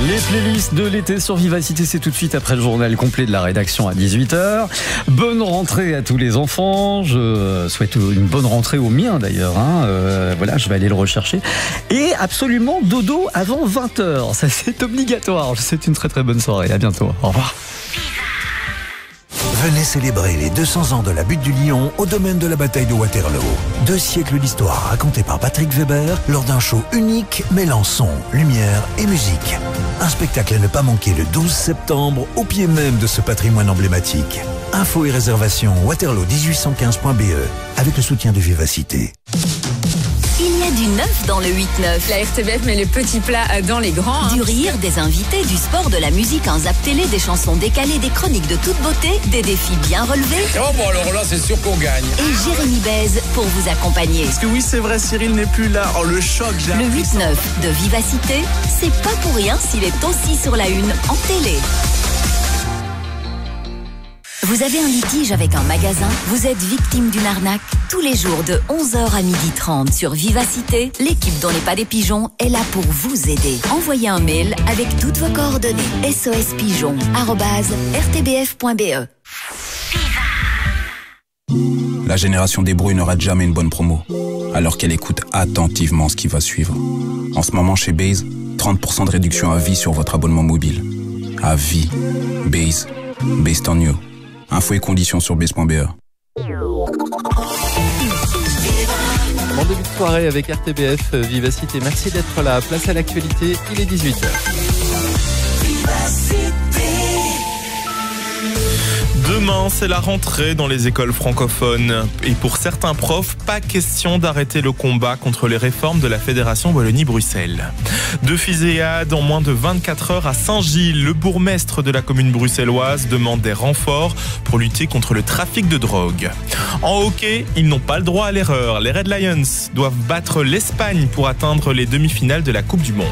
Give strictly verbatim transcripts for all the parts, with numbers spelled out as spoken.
Les playlists de l'été sur Vivacité, c'est tout de suite après le journal complet de la rédaction à dix-huit heures. Bonne rentrée à tous les enfants. Je souhaite une bonne rentrée aux miens d'ailleurs. Hein. Euh, voilà, je vais aller le rechercher. Et absolument dodo avant vingt heures. Ça, c'est obligatoire. C'est une très très bonne soirée. À bientôt. Au revoir. Venez célébrer les deux cents ans de la butte du Lion au domaine de la bataille de Waterloo. Deux siècles d'histoire racontée par Patrick Weber lors d'un show unique mêlant son, lumière et musique. Un spectacle à ne pas manquer le douze septembre au pied même de ce patrimoine emblématique. Infos et réservations waterloo dix-huit cent quinze point b e avec le soutien de Vivacité. Il y a du neuf dans le huit neuf. La R T B F met les petits plats dans les grands. Du rire, des invités, du sport, de la musique, un zap télé, des chansons décalées, des chroniques de toute beauté, des défis bien relevés. Oh bon alors là c'est sûr qu'on gagne. Et Jérémy Bèze pour vous accompagner. Parce que oui c'est vrai, Cyril n'est plus là. Oh le choc, j'ai Le huit neuf de Vivacité, c'est pas pour rien s'il est aussi sur la une en télé. Vous avez un litige avec un magasin? Vous êtes victime d'une arnaque? Tous les jours de onze heures à midi trente sur Vivacité, l'équipe Dans les pas des pigeons est là pour vous aider. Envoyez un mail avec toutes vos coordonnées. sospigeon arobase r t b f point b e. La génération des bruits ne rate jamais une bonne promo, alors qu'elle écoute attentivement ce qui va suivre. En ce moment chez Base, trente pour cent de réduction à vie sur votre abonnement mobile. À vie. Base. Based on you. Infos et conditions sur base point b e. Bon début de soirée avec R T B F Vivacité. Merci d'être là. Place à l'actualité, il est dix-huit heures. Demain, c'est la rentrée dans les écoles francophones. Et pour certains profs, pas question d'arrêter le combat contre les réformes de la Fédération Wallonie-Bruxelles. Deux fusillades en moins de vingt-quatre heures à Saint-Gilles. Le bourgmestre de la commune bruxelloise demande des renforts pour lutter contre le trafic de drogue. En hockey, ils n'ont pas le droit à l'erreur. Les Red Lions doivent battre l'Espagne pour atteindre les demi-finales de la Coupe du Monde.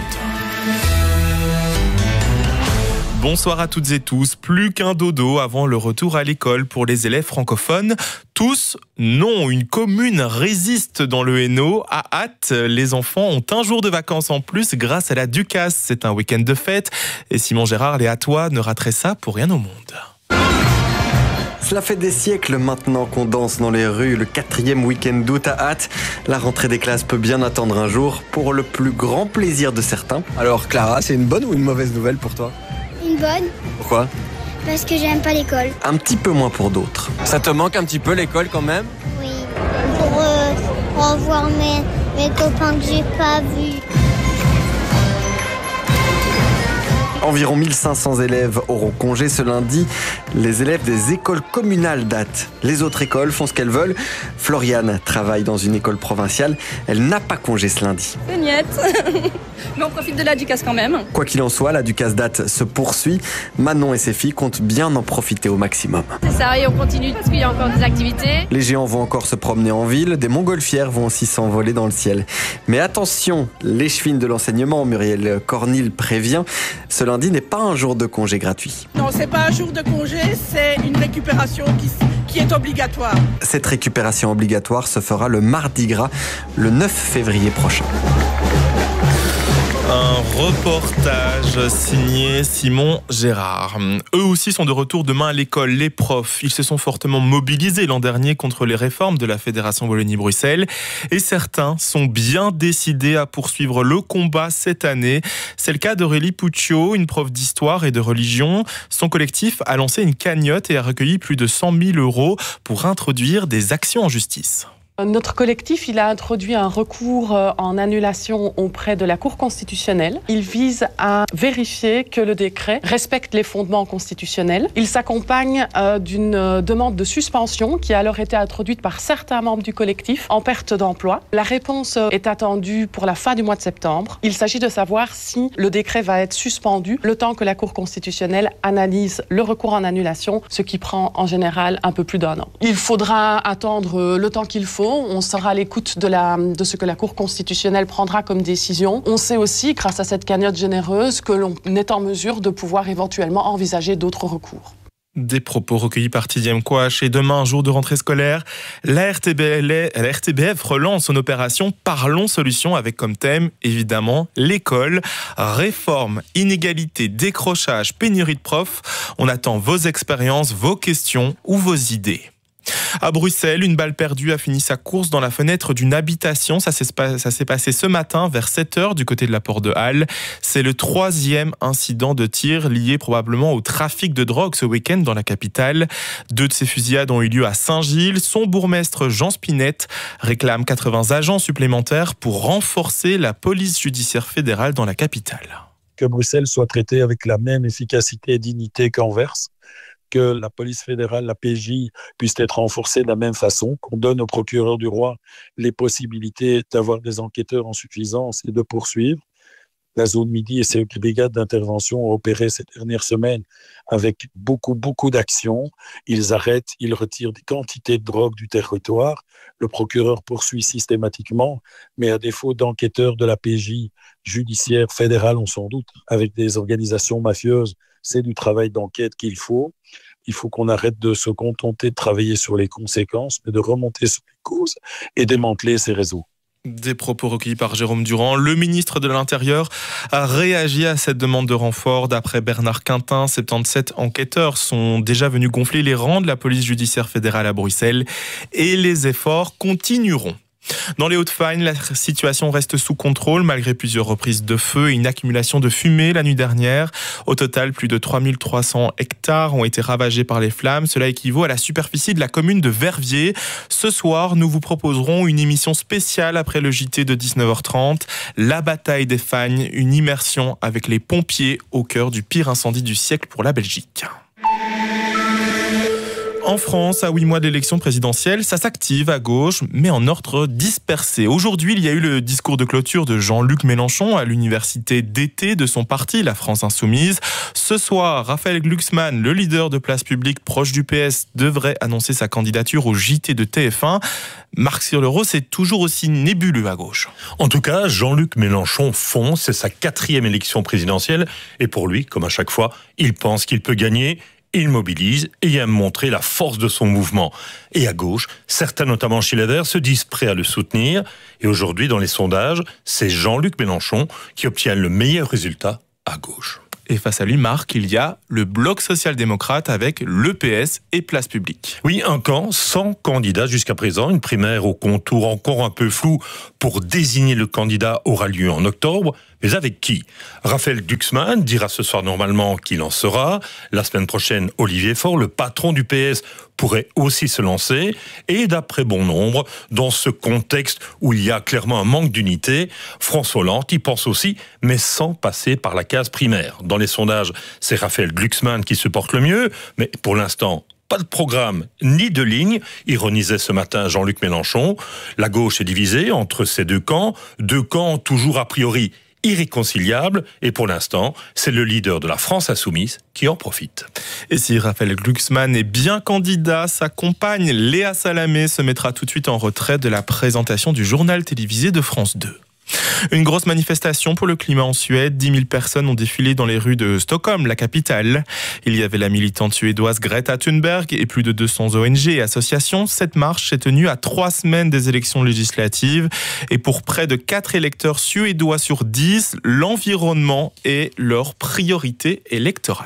Bonsoir à toutes et tous. Plus qu'un dodo avant le retour à l'école pour les élèves francophones. Tous, non. Une commune résiste dans le Hainaut. À Ath, les enfants ont un jour de vacances en plus grâce à la Ducasse. C'est un week-end de fête. Et Simon Gérard, les Hattois ne rateraient ça pour rien au monde. Cela fait des siècles maintenant qu'on danse dans les rues le quatrième week-end d'août à Ath. La rentrée des classes peut bien attendre un jour pour le plus grand plaisir de certains. Alors Clara, c'est une bonne ou une mauvaise nouvelle pour toi? Une bonne. Pourquoi? Parce que j'aime pas l'école. Un petit peu moins pour d'autres. Ça te manque un petit peu l'école quand même? Oui. Pour euh, revoir mes, mes copains que j'ai pas vus. Environ mille cinq cents élèves auront congé ce lundi. Les élèves des écoles communales d'Ath. Les autres écoles font ce qu'elles veulent. Floriane travaille dans une école provinciale. Elle n'a pas congé ce lundi. C'est niette. Mais on profite de la Ducasse quand même. Quoi qu'il en soit, la Ducasse d'Ath se poursuit. Manon et ses filles comptent bien en profiter au maximum. C'est ça, et on continue parce qu'il y a encore des activités. Les géants vont encore se promener en ville. Des montgolfières vont aussi s'envoler dans le ciel. Mais attention, l'échevine de l'enseignement, Muriel Cornil prévient, ce lundi n'est pas un jour de congé gratuit. Non, c'est pas un jour de congé, c'est une récupération qui, qui est obligatoire. Cette récupération obligatoire se fera le mardi gras, le neuf février prochain. Un reportage signé Simon Gérard. Eux aussi sont de retour demain à l'école, les profs. Ils se sont fortement mobilisés l'an dernier contre les réformes de la Fédération Wallonie-Bruxelles. Et certains sont bien décidés à poursuivre le combat cette année. C'est le cas d'Aurélie Puccio, une prof d'histoire et de religion. Son collectif a lancé une cagnotte et a recueilli plus de cent mille euros pour introduire des actions en justice. Notre collectif, il a introduit un recours en annulation auprès de la Cour constitutionnelle. Il vise à vérifier que le décret respecte les fondements constitutionnels. Il s'accompagne euh, d'une demande de suspension qui a alors été introduite par certains membres du collectif en perte d'emploi. La réponse est attendue pour la fin du mois de septembre. Il s'agit de savoir si le décret va être suspendu le temps que la Cour constitutionnelle analyse le recours en annulation, ce qui prend en général un peu plus d'un an. Il faudra attendre le temps qu'il faut. On sera à l'écoute de, la, de ce que la Cour constitutionnelle prendra comme décision. On sait aussi, grâce à cette cagnotte généreuse, que l'on est en mesure de pouvoir éventuellement envisager d'autres recours. Des propos recueillis par Tidiane Kouache. Et demain, jour de rentrée scolaire, la R T B L, la R T B F relance son opération Parlons Solutions avec comme thème, évidemment, l'école. Réforme, inégalité, décrochage, pénurie de profs. On attend vos expériences, vos questions ou vos idées. À Bruxelles, une balle perdue a fini sa course dans la fenêtre d'une habitation. Ça s'est, ça s'est passé ce matin vers sept heures du côté de la Porte de Halle. C'est le troisième incident de tir lié probablement au trafic de drogue ce week-end dans la capitale. Deux de ces fusillades ont eu lieu à Saint-Gilles. Son bourgmestre Jean Spinette réclame quatre-vingts agents supplémentaires pour renforcer la police judiciaire fédérale dans la capitale. Que Bruxelles soit traitée avec la même efficacité et dignité qu'Anvers, que la police fédérale, la P J, puisse être renforcée de la même façon, qu'on donne au procureur du roi les possibilités d'avoir des enquêteurs en suffisance et de poursuivre. La zone Midi et ses brigades d'intervention ont opéré ces dernières semaines avec beaucoup, beaucoup d'actions. Ils arrêtent, ils retirent des quantités de drogue du territoire. Le procureur poursuit systématiquement, mais à défaut d'enquêteurs de la P J judiciaire fédérale, on s'en doute, avec des organisations mafieuses, c'est du travail d'enquête qu'il faut. Il faut qu'on arrête de se contenter de travailler sur les conséquences, mais de remonter sur les causes et démanteler ces réseaux. Des propos recueillis par Jérôme Durand. Le ministre de l'Intérieur a réagi à cette demande de renfort. D'après Bernard Quintin, soixante-dix-sept enquêteurs sont déjà venus gonfler les rangs de la police judiciaire fédérale à Bruxelles et les efforts continueront. Dans les Hauts-de-Fagne, la situation reste sous contrôle malgré plusieurs reprises de feu et une accumulation de fumée la nuit dernière. Au total, plus de trois mille trois cents hectares ont été ravagés par les flammes. Cela équivaut à la superficie de la commune de Verviers. Ce soir, nous vous proposerons une émission spéciale après le J T de dix-neuf heures trente. La bataille des Fagnes, une immersion avec les pompiers au cœur du pire incendie du siècle pour la Belgique. En France, à huit mois de l'élection présidentielle, ça s'active à gauche, mais en ordre dispersé. Aujourd'hui, il y a eu le discours de clôture de Jean-Luc Mélenchon à l'université d'été de son parti, la France Insoumise. Ce soir, Raphaël Glucksmann, le leader de Place Publique proche du P S, devrait annoncer sa candidature au J T de T F un. Marc Sirleros, c'est toujours aussi nébuleux à gauche. En tout cas, Jean-Luc Mélenchon fonce, c'est sa quatrième élection présidentielle. Et pour lui, comme à chaque fois, il pense qu'il peut gagner. Il mobilise et aime montrer la force de son mouvement. Et à gauche, certains, notamment chez les Verts, se disent prêts à le soutenir. Et aujourd'hui, dans les sondages, c'est Jean-Luc Mélenchon qui obtient le meilleur résultat à gauche. Et face à lui, Marc, il y a le bloc social-démocrate avec le P S et Place Publique. Oui, un camp sans candidat jusqu'à présent. Une primaire au contour encore un peu flou pour désigner le candidat aura lieu en octobre. Mais avec qui ? Raphaël Glucksmann dira ce soir normalement qu'il en sera. La semaine prochaine, Olivier Faure, le patron du P S, pourrait aussi se lancer. Et d'après bon nombre, dans ce contexte où il y a clairement un manque d'unité, François Hollande y pense aussi, mais sans passer par la case primaire. Dans les sondages, c'est Raphaël Glucksmann qui se porte le mieux, mais pour l'instant, pas de programme ni de ligne, ironisait ce matin Jean-Luc Mélenchon. La gauche est divisée entre ces deux camps, deux camps toujours a priori irréconciliable, et pour l'instant, c'est le leader de la France Insoumise qui en profite. Et si Raphaël Glucksmann est bien candidat, sa compagne Léa Salamé se mettra tout de suite en retrait de la présentation du journal télévisé de France deux. Une grosse manifestation pour le climat en Suède. dix mille personnes ont défilé dans les rues de Stockholm, la capitale. Il y avait la militante suédoise Greta Thunberg et plus de deux cents O N G et associations. Cette marche s'est tenue à trois semaines des élections législatives. Et pour près de quatre électeurs suédois sur dix, l'environnement est leur priorité électorale.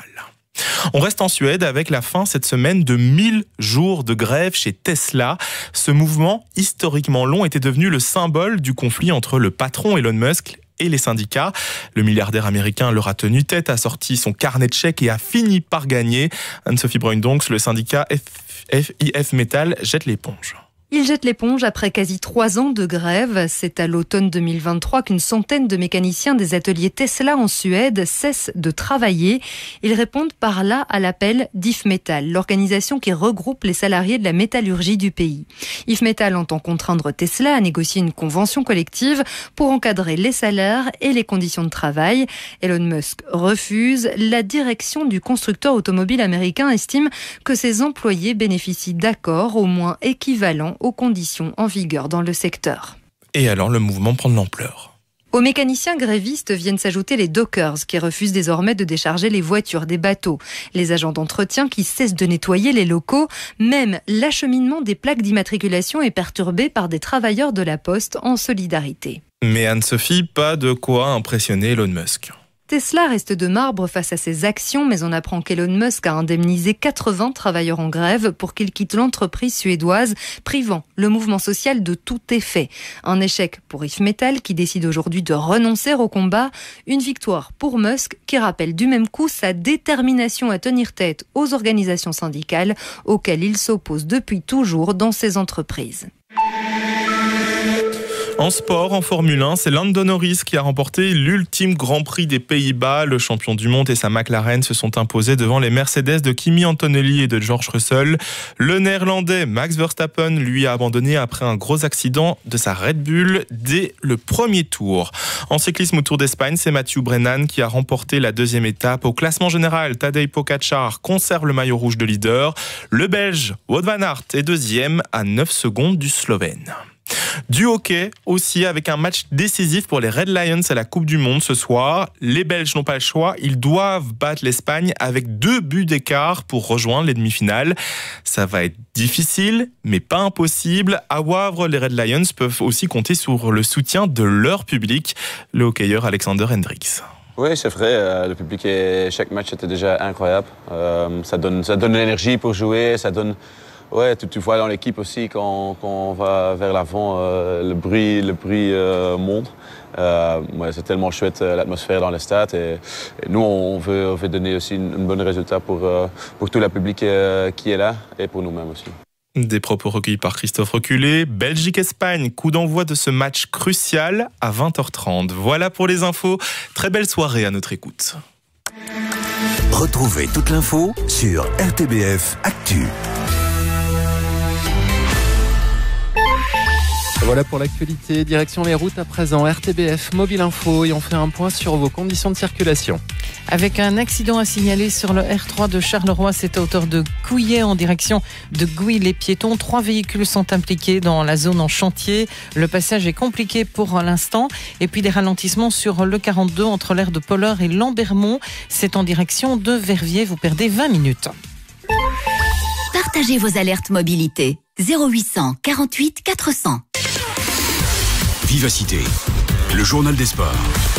On reste en Suède avec la fin cette semaine de mille jours de grève chez Tesla. Ce mouvement historiquement long était devenu le symbole du conflit entre le patron Elon Musk et les syndicats. Le milliardaire américain leur a tenu tête, a sorti son carnet de chèques et a fini par gagner. Anne-Sophie Bruyne-Donx, le syndicat F I F Metal jette l'éponge. Il jette l'éponge après quasi trois ans de grève. C'est à l'automne deux mille vingt-trois qu'une centaine de mécaniciens des ateliers Tesla en Suède cessent de travailler. Ils répondent par là à l'appel d'I F Metal, l'organisation qui regroupe les salariés de la métallurgie du pays. I F Metal entend contraindre Tesla à négocier une convention collective pour encadrer les salaires et les conditions de travail. Elon Musk refuse. La direction du constructeur automobile américain estime que ses employés bénéficient d'accords au moins équivalents aux conditions en vigueur dans le secteur. Et alors, le mouvement prend de l'ampleur. Aux mécaniciens grévistes viennent s'ajouter les dockers qui refusent désormais de décharger les voitures des bateaux, les agents d'entretien qui cessent de nettoyer les locaux, même l'acheminement des plaques d'immatriculation est perturbé par des travailleurs de la Poste en solidarité. Mais Anne-Sophie, pas de quoi impressionner Elon Musk. Tesla reste de marbre face à ses actions, mais on apprend qu'Elon Musk a indemnisé quatre-vingts travailleurs en grève pour qu'ils quittent l'entreprise suédoise, privant le mouvement social de tout effet. Un échec pour If Metal qui décide aujourd'hui de renoncer au combat. Une victoire pour Musk qui rappelle du même coup sa détermination à tenir tête aux organisations syndicales auxquelles il s'oppose depuis toujours dans ses entreprises. En sport, en Formule un, c'est Lando Norris qui a remporté l'ultime Grand Prix des Pays-Bas. Le champion du monde et sa McLaren se sont imposés devant les Mercedes de Kimi Antonelli et de George Russell. Le Néerlandais Max Verstappen, lui, a abandonné après un gros accident de sa Red Bull dès le premier tour. En cyclisme au Tour d'Espagne, c'est Mathieu Brennan qui a remporté la deuxième étape. Au classement général, Tadej Pogačar conserve le maillot rouge de leader. Le Belge Wout van Aert est deuxième à neuf secondes du Slovène. Du hockey aussi avec un match décisif pour les Red Lions à la Coupe du Monde ce soir. Les Belges n'ont pas le choix, ils doivent battre l'Espagne avec deux buts d'écart pour rejoindre les demi-finales. Ça va être difficile, mais pas impossible. À Wavre, les Red Lions peuvent aussi compter sur le soutien de leur public. Le hockeyeur Alexander Hendricks. Oui, c'est vrai. Le public et chaque match était déjà incroyable. Euh, ça donne, ça donne de l'énergie pour jouer, ça donne. Ouais, tu, tu vois dans l'équipe aussi quand, quand on va vers l'avant, euh, le bruit, le bruit euh, monte. Euh, ouais, c'est tellement chouette l'atmosphère dans le stade et, et nous on veut, on veut donner aussi un bon résultat pour, euh, pour tout le public euh, qui est là et pour nous-mêmes aussi. Des propos recueillis par Christophe Reculé. Belgique-Espagne, coup d'envoi de ce match crucial à vingt heures trente. Voilà pour les infos. Très belle soirée à notre écoute. Retrouvez toute l'info sur R T B F Actu. Voilà pour l'actualité. Direction les routes à présent. R T B F Mobile Info et on fait un point sur vos conditions de circulation. Avec un accident à signaler sur le R trois de Charleroi, c'est à hauteur de Couillet en direction de Gouy-les-Piétons. Trois véhicules sont impliqués dans la zone en chantier. Le passage est compliqué pour l'instant. Et puis des ralentissements sur le quarante-deux entre l'aire de Polleur et Lambermont. C'est en direction de Verviers. Vous perdez vingt minutes. Partagez vos alertes mobilité. zéro huit cent quarante-huit quatre cents. Vivacité, le journal des sports.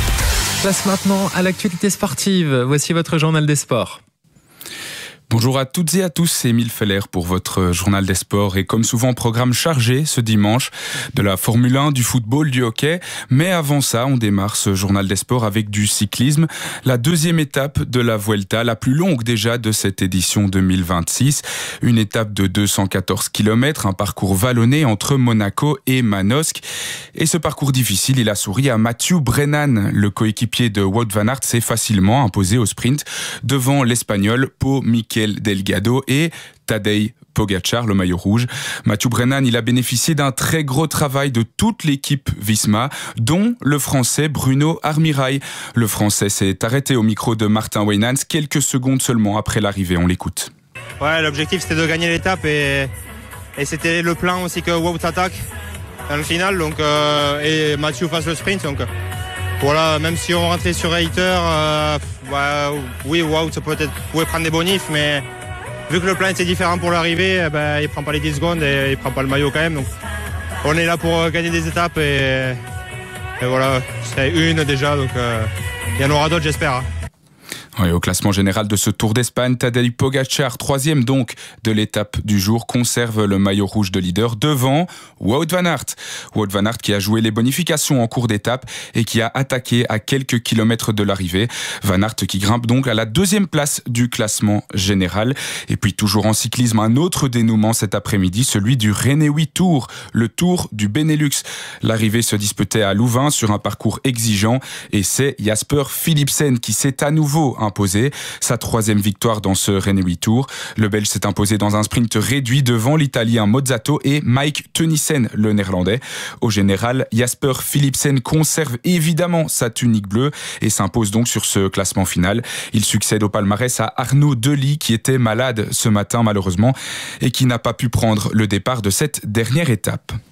Place maintenant à l'actualité sportive. Voici votre journal des sports. Bonjour à toutes et à tous, c'est Émile Feller pour votre journal des sports et comme souvent programme chargé ce dimanche de la Formule un, du football, du hockey. Mais avant ça, on démarre ce journal des sports avec du cyclisme. La deuxième étape de la Vuelta, la plus longue déjà de cette édition deux mille vingt-six. Une étape de deux cent quatorze kilomètres, un parcours vallonné entre Monaco et Manosque. Et ce parcours difficile, il a souri à Mathieu Brennan. Le coéquipier de Wout van Aert s'est facilement imposé au sprint devant l'Espagnol Pau Miquel Delgado et Tadej Pogačar, le maillot rouge. Mathieu Brennan, il a bénéficié d'un très gros travail de toute l'équipe Visma, dont le Français Bruno Armirail. Le Français s'est arrêté au micro de Martin Weynans quelques secondes seulement après l'arrivée. On l'écoute. Ouais, l'objectif c'était de gagner l'étape et, et c'était le plan aussi que Wout attaque dans le final donc, euh, et Mathieu fasse le sprint. Donc, voilà, même si on rentrait sur Hayter, euh, bah, oui, Wout peut-être pouvait prendre des bonifs, mais vu que le plan était différent pour l'arrivée, eh ben, il prend pas les dix secondes et il prend pas le maillot quand même. Donc, on est là pour gagner des étapes et, et voilà, c'est une déjà, donc euh, il y en aura d'autres, j'espère. Hein. Oui, au classement général de ce Tour d'Espagne, Tadej Pogačar, troisième donc de l'étape du jour, conserve le maillot rouge de leader devant Wout van Aert. Wout van Aert qui a joué les bonifications en cours d'étape et qui a attaqué à quelques kilomètres de l'arrivée. Van Aert qui grimpe donc à la deuxième place du classement général. Et puis toujours en cyclisme, un autre dénouement cet après-midi, celui du Renewi Tour, le Tour du Benelux. L'arrivée se disputait à Louvain sur un parcours exigeant et c'est Jasper Philipsen qui s'est à nouveau imposé. Sa troisième victoire dans ce Renewi Tour. Le Belge s'est imposé dans un sprint réduit devant l'Italien Mozzato et Mike Teunissen, le Néerlandais. Au général, Jasper Philipsen conserve évidemment sa tunique bleue et s'impose donc sur ce classement final. Il succède au palmarès à Arnaud Delis qui était malade ce matin malheureusement et qui n'a pas pu prendre le départ de cette dernière étape.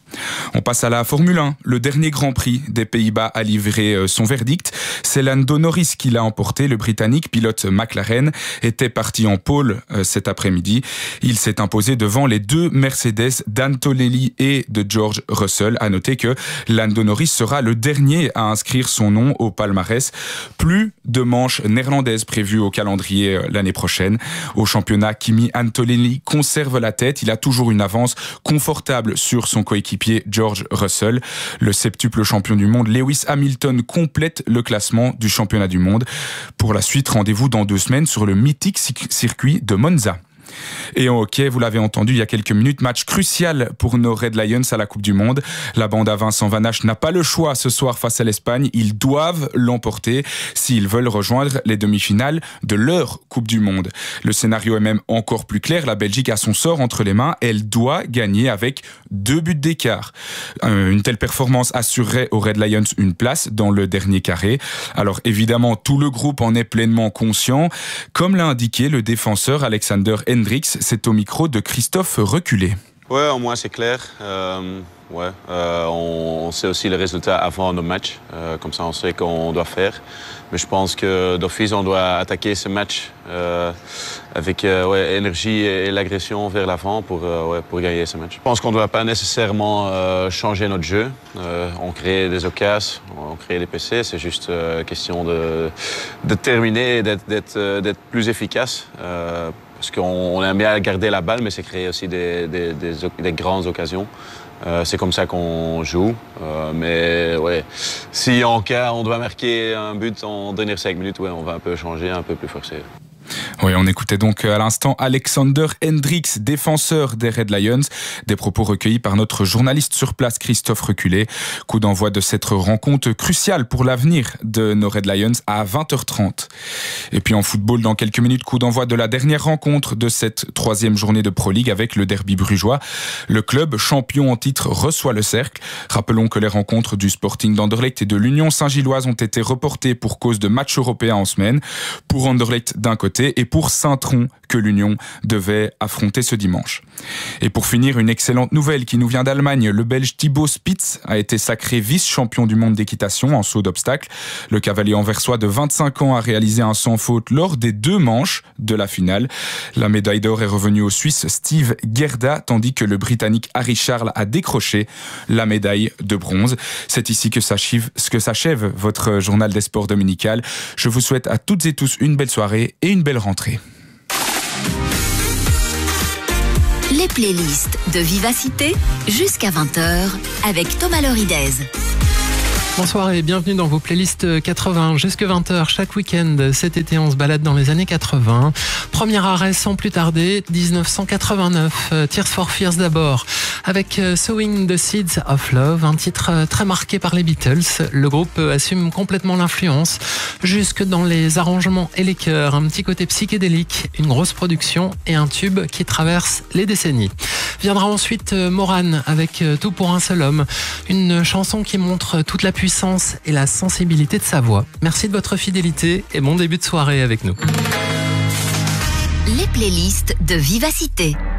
On passe à la Formule un. Le dernier Grand Prix des Pays-Bas a livré son verdict. C'est Lando Norris qui l'a emporté. Le Britannique, pilote McLaren, était parti en pole cet après-midi. Il s'est imposé devant les deux Mercedes d'Antonelli et de George Russell. À noter que Lando Norris sera le dernier à inscrire son nom au palmarès. Plus de manches néerlandaises prévues au calendrier l'année prochaine. Au championnat, Kimi Antonelli conserve la tête. Il a toujours une avance confortable sur son coéquipier George Russell. Le septuple champion du monde Lewis Hamilton complète le classement du championnat du monde. Pour la suite, rendez-vous dans deux semaines sur le mythique circuit de Monza. Et en hockey, vous l'avez entendu il y a quelques minutes, match crucial pour nos Red Lions à la Coupe du Monde. La bande à Vincent Vanache n'a pas le choix ce soir face à l'Espagne. Ils doivent l'emporter s'ils veulent rejoindre les demi-finales de leur Coupe du Monde. Le scénario est même encore plus clair. La Belgique a son sort entre les mains. Elle doit gagner avec deux buts d'écart. Une telle performance assurerait aux Red Lions une place dans le dernier carré. Alors évidemment, tout le groupe en est pleinement conscient. Comme l'a indiqué le défenseur Alexander Hendricks, c'est au micro de Christophe Reculé. Ouais, au moins c'est clair. Euh, ouais, euh, on, on sait aussi les résultats avant nos matchs. Euh, comme ça, on sait qu'on doit faire. Mais je pense que d'office, on doit attaquer ce match euh, avec euh, ouais, énergie et, et l'agression vers l'avant pour, euh, ouais, pour gagner ce match. Je pense qu'on ne doit pas nécessairement euh, changer notre jeu. Euh, on crée des occasions, on crée des P C. C'est juste euh, question de, de terminer et d'être, d'être, euh, d'être plus efficace. Euh, Parce qu'on aime bien garder la balle, mais c'est créer aussi des, des, des, des grandes occasions. Euh, c'est comme ça qu'on joue. Euh, mais ouais, si en cas on doit marquer un but en dernière cinq minutes, ouais, on va un peu changer, un peu plus forcer. Oui, on écoutait donc à l'instant Alexander Hendricks, défenseur des Red Lions. Des propos recueillis par notre journaliste sur place, Christophe Reculé. Coup d'envoi de cette rencontre cruciale pour l'avenir de nos Red Lions à vingt heures trente. Et puis en football, dans quelques minutes, coup d'envoi de la dernière rencontre de cette troisième journée de Pro League avec le derby brugeois. Le club champion en titre reçoit le Cercle. Rappelons que les rencontres du Sporting d'Anderlecht et de l'Union Saint-Gilloise ont été reportées pour cause de matchs européens en semaine. Pour Anderlecht d'un côté et pour Saint-Tron que l'Union devait affronter ce dimanche. Et pour finir, une excellente nouvelle qui nous vient d'Allemagne. Le Belge Thibaut Spitz a été sacré vice-champion du monde d'équitation en saut d'obstacle. Le cavalier anversois de vingt-cinq ans a réalisé un sans faute lors des deux manches de la finale. La médaille d'or est revenue au Suisse Steve Gerda, tandis que le Britannique Harry Charles a décroché la médaille de bronze. C'est ici que s'achève, que s'achève votre journal des sports dominical. Je vous souhaite à toutes et tous une belle soirée et une belle rentrée. Les playlists de Vivacité jusqu'à vingt heures avec Thomas Loridez. Bonsoir et bienvenue dans vos playlists quatre-vingts jusqu'à vingt heures chaque week-end. Cet été, on se balade dans les années quatre-vingts. Premier arrêt sans plus tarder, dix-neuf cent quatre-vingt-neuf. Tears for Fears d'abord, avec Sowing the Seeds of Love, un titre très marqué par les Beatles. Le groupe assume complètement l'influence, jusque dans les arrangements et les chœurs. Un petit côté psychédélique, une grosse production et un tube qui traverse les décennies. Viendra ensuite Morane avec Tout pour un seul homme, une chanson qui montre toute la puissance et la sensibilité de sa voix. Merci de votre fidélité et bon début de soirée avec nous. Les playlists de Vivacité.